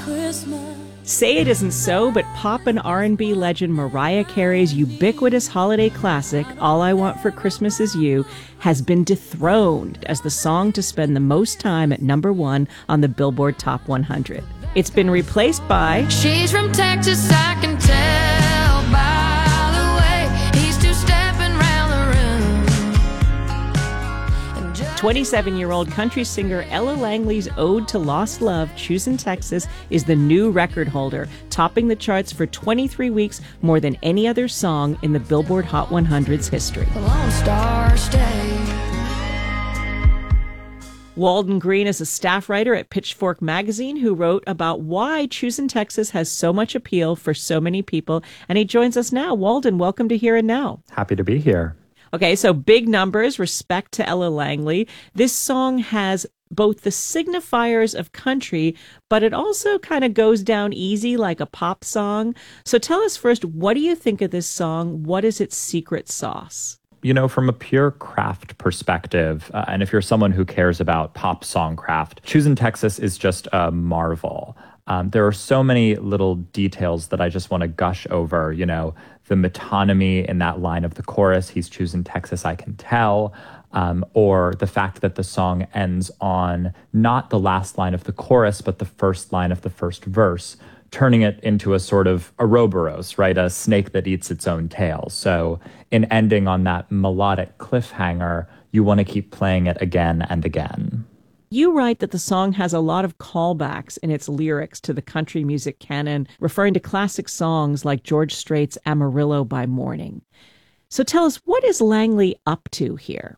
Christmas. Say it isn't so, but pop and R&B legend Mariah Carey's ubiquitous holiday classic, All I Want for Christmas Is You, has been dethroned as the song to spend the most time at #1 on the Billboard Top 100. It's been replaced by She's from Texas, I can tell by the way he's two-stepping round the room. 27-year-old country singer Ella Langley's Ode to Lost Love, Choosing Texas, is the new record holder, topping the charts for 23 weeks, more than any other song in the Billboard Hot 100's history. The Lone Star State. Walden Green is a staff writer at Pitchfork magazine who wrote about why Choosing Texas has so much appeal for so many people, and he joins us now. Walden, welcome to Here and Now. Happy to be here. Okay, so big numbers, respect to Ella Langley. This song has both the signifiers of country, but it also kind of goes down easy like a pop song. So tell us first, what do you think of this song? What is its secret sauce? You know, from a pure craft perspective, and if you're someone who cares about pop song craft, Choosing Texas is just a marvel. There are so many little details that I just want to gush over. You know, the metonymy in that line of the chorus, he's choosing Texas, I can tell. Or the fact that the song ends on not the last line of the chorus, but the first line of the first verse, turning it into a sort of Ouroboros, right? A snake that eats its own tail. So in ending on that melodic cliffhanger, you want to keep playing it again and again. You write that the song has a lot of callbacks in its lyrics to the country music canon, referring to classic songs like George Strait's Amarillo by Morning. So tell us, what is Langley up to here?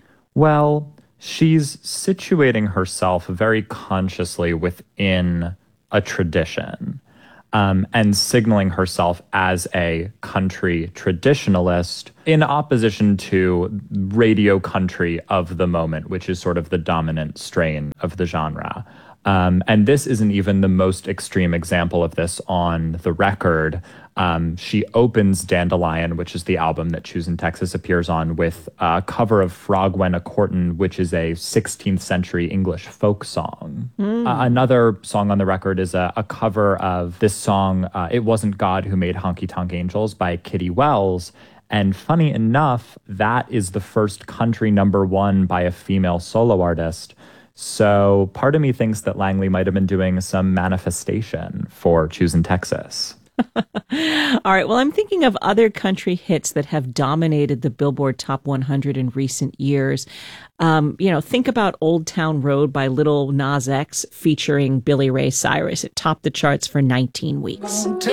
Well, she's situating herself very consciously within a tradition, and signaling herself as a country traditionalist in opposition to radio country of the moment, which is sort of the dominant strain of the genre. And this isn't even the most extreme example of this on the record. She opens Dandelion, which is the album that Choosing Texas appears on, with a cover of Frogwen a Courtin', which is a 16th century English folk song. Another song on the record is a cover of this song, It Wasn't God Who Made Honky Tonk Angels by Kitty Wells. And funny enough, that is the first country #1 by a female solo artist. So part of me thinks that Langley might have been doing some manifestation for Choosing Texas. All right, well, I'm thinking of other country hits that have dominated the Billboard Top 100 in recent years. Think about Old Town Road by Lil Nas X featuring Billy Ray Cyrus. It topped the charts for 19 weeks.